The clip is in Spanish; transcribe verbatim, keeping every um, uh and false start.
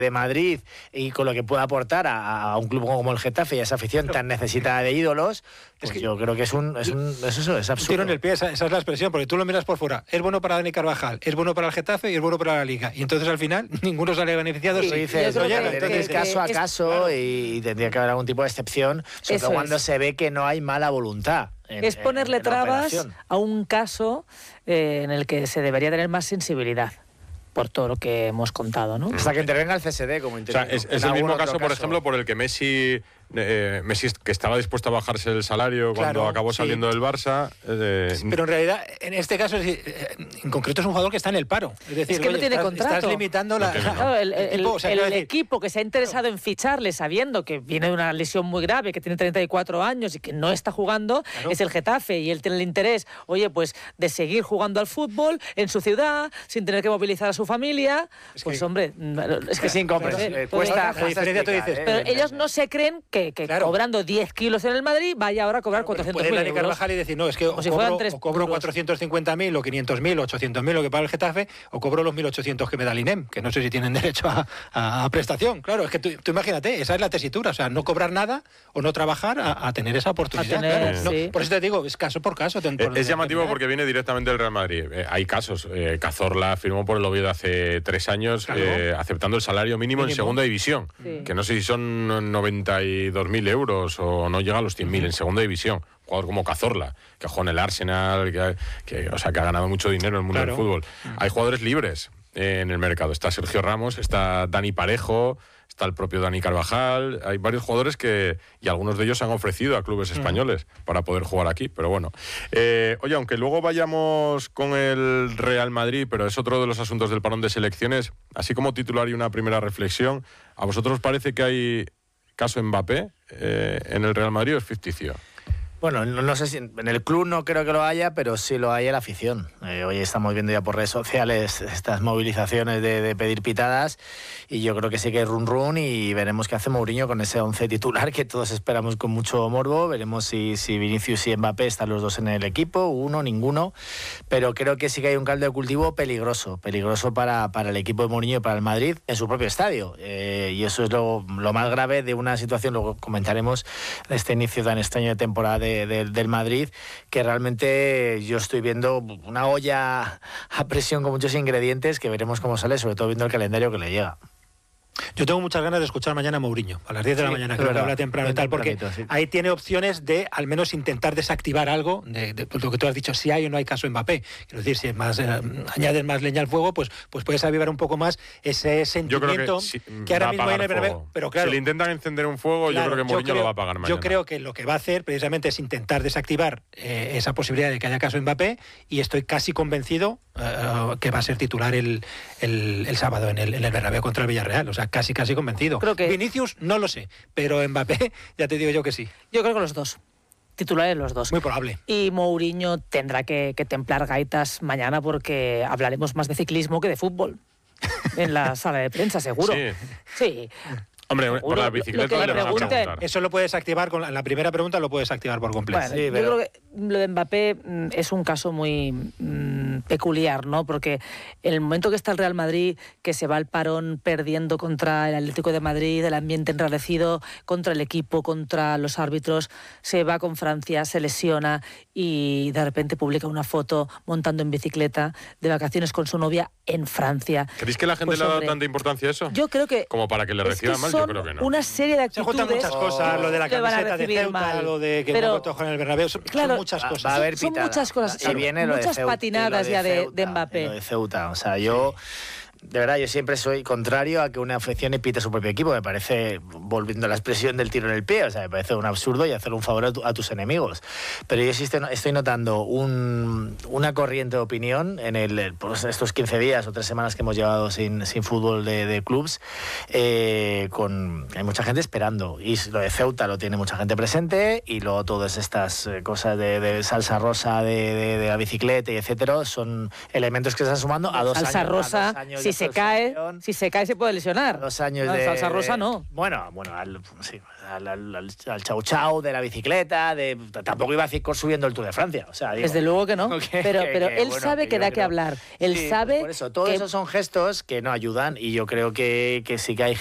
de Madrid y con lo que puede aportar a, a un club como el Getafe y a esa afición tan necesitada de ídolos, pues es que yo creo que es un es un es eso, es absurdo. Tiro en el pie, esa, esa es la expresión, porque tú lo miras por fuera. Es bueno para Dani Carvajal, es bueno para el Getafe y es bueno para la Liga. Y entonces al final ninguno sale beneficiado. Sí, si dices, no oye, llega. que, Entonces, que, caso a es, caso claro. y tendría que haber algún tipo de excepción, sobre Eso todo cuando es. se ve que no hay mala voluntad. En, es ponerle en, en trabas a un caso eh, en el que se debería tener más sensibilidad, por todo lo que hemos contado, ¿no? Hasta que intervenga el C S D como intervino. O sea, es, es el mismo caso, por ejemplo, por el que Messi, eh, Messi que estaba dispuesto a bajarse el salario cuando Claro, acabó sí. saliendo del Barça. Eh, Pero en realidad, en este caso, en concreto es un jugador que está en el paro. Es decir, Es que no oye, tiene estás, contrato. estás limitando la... No tiene, no. Claro, el, el- tipo, o sea, el quiero decir, equipo que se ha interesado en ficharle sabiendo que viene de una lesión muy grave, que tiene treinta y cuatro años y que no está jugando, Claro. es el Getafe, y él tiene el interés, oye, pues de seguir jugando al fútbol en su ciudad, sin tener que movilizar a su familia. Es Pues que- hombre, es que sin compres. Entonces, Eh, entonces, cuesta, la cuesta diferencia, tú explicar, dices, ¿eh? pero ellos no se creen que, que Claro. cobrando diez kilos en el Madrid vaya ahora a cobrar cuatrocientos puede mil Dani euros. Carvajal y decir, no, es que Como o si fueran cobro, tres o cobro duros. cuatrocientos cincuenta mil o quinientos mil o ochocientos mil lo que paga el Getafe, o cobro los mil ochocientos que me da el I N E M, que no sé si tienen derecho a, a- a prestación. Claro, es que tú, tú imagínate, esa es la tesitura, o sea, no cobrar nada o no trabajar a, a tener esa oportunidad. A tener, claro. No, sí. por eso te digo, es caso por caso. Eh, Es llamativo porque viene directamente del Real Madrid. Eh, hay casos. Eh, Cazorla firmó por el Oviedo hace tres años, Claro. eh, aceptando el salario mínimo, Mínimo. en segunda división. Sí. Que no sé si son noventa y dos mil euros o no llega a los cien mil en segunda división. Un jugador como Cazorla, que jugó en el Arsenal, que, que, o sea, que ha ganado mucho dinero en el mundo Claro. del fútbol. Hay jugadores libres eh, en el mercado. Está Sergio Ramos, está Dani Parejo, está el propio Dani Carvajal. Hay varios jugadores que, y algunos de ellos se han ofrecido a clubes españoles para poder jugar aquí, pero bueno. Eh, oye, aunque luego vayamos con el Real Madrid, pero es otro de los asuntos del parón de selecciones, así como titular y una primera reflexión, ¿a vosotros parece que hay caso Mbappé eh, en el Real Madrid o es ficticio? Bueno, no, no sé si en el club no creo que lo haya, pero sí lo hay en la afición. Eh, hoy estamos viendo ya por redes sociales estas movilizaciones de, de pedir pitadas y yo creo que sí que hay run run y veremos qué hace Mourinho con ese once titular que todos esperamos con mucho morbo. Veremos si, si Vinicius y Mbappé están los dos en el equipo, uno, ninguno, pero creo que sí que hay un caldo de cultivo peligroso, peligroso para, para el equipo de Mourinho y para el Madrid en su propio estadio. Eh, y eso es lo, lo más grave de una situación, luego comentaremos de este inicio tan extraño de temporada de De, de, del Madrid, que realmente yo estoy viendo una olla a presión con muchos ingredientes que veremos cómo sale, sobre todo viendo el calendario que le llega. Yo tengo muchas ganas de escuchar mañana a Mourinho, a las diez de la Sí, mañana, es creo que verdad. habla temprano y Muy tal, porque tempranito, sí. ahí tiene opciones de al menos intentar desactivar algo, de, de lo que tú has dicho, si hay o no hay caso Mbappé. Quiero decir, si es más, eh, añades más leña al fuego, pues, pues puedes avivar un poco más ese Yo sentimiento creo que, sí, que ahora va a mismo hay en apagar el Bernabéu. fuego. Pero claro, si le intentan encender un fuego, claro, yo creo que Mourinho creo- lo va a apagar mañana. Yo creo que lo que va a hacer precisamente es intentar desactivar eh, esa posibilidad de que haya caso Mbappé, y estoy casi convencido eh, que va a ser titular el, el, el sábado en el, en el Bernabéu contra el Villarreal. O sea, casi, casi convencido. Creo que- Vinicius no lo sé, pero Mbappé ya te digo yo que sí. Yo creo que los dos. Titulares los dos. Muy probable. Y Mourinho tendrá que, que templar gaitas mañana porque hablaremos más de ciclismo que de fútbol. En la sala de prensa, seguro. Sí. Sí. Hombre, por Seguro, la lo- bicicleta lo que le le van a pregunten- preguntar. Eso lo puedes activar con la, en la primera pregunta, lo puedes activar por completo. Bueno, Sí, yo pero- creo que lo de Mbappé mm, es un caso muy mm, peculiar, ¿no? Porque en el momento que está el Real Madrid, que se va al parón perdiendo contra el Atlético de Madrid, el ambiente enrarecido, contra el equipo, contra los árbitros, se va con Francia, se lesiona y de repente publica una foto montando en bicicleta de vacaciones con su novia en Francia. ¿Creéis que la gente Pues, le ha dado hombre, tanta importancia a eso? Yo creo que Como para que le es reciban que mal, yo son creo que no. una serie de Se actitudes juntan muchas cosas, lo de la que van a camiseta de recibir Ceuta, mal. lo de que Pero- no cojan el Bernabéu, son, son Claro, muchas Va- cosas. va a haber Son pitada. muchas cosas, Y son viene lo de muchas Ceuta- patinadas y lo ya de- Ceuta, de Mbappé. y lo de Ceuta, o sea, yo... De verdad, yo siempre soy contrario a que una afición pite a su propio equipo. Me parece, volviendo a la expresión del tiro en el pie, o sea, me parece un absurdo y hacer un favor a, tu- a tus enemigos. Pero yo sí estoy, estoy notando un, una corriente de opinión en el, pues, estos quince días o tres semanas que hemos llevado sin, sin fútbol de, de clubs. Eh, con, hay mucha gente esperando. Y lo de Ceuta lo tiene mucha gente presente. Y luego todas estas eh, cosas de, de salsa rosa, de, de, de la bicicleta y etcétera, son elementos que se están sumando a dos Salsa años. a rosa dos años sigue si se cae, si se cae se puede lesionar. Dos años no, de salsa rosa de, no. Bueno, bueno, al, sí, al, al, al, al chau chau de la bicicleta, de tampoco iba a Cicor subiendo el Tour de Francia. O sea, digo, desde luego que no. que, pero que, pero que, él bueno, sabe que, que da que, que hablar. Él sí, sabe pues por eso, todos que... esos son gestos que no ayudan y yo creo que, que sí que hay